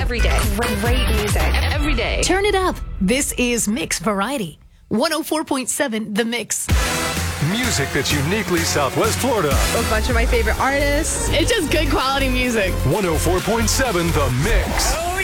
every day. Great music. Every day. Turn it up. This is Mix Variety. 104.7 The Mix. Music that's uniquely Southwest Florida. A bunch of my favorite artists. It's just good quality music. 104.7 The Mix.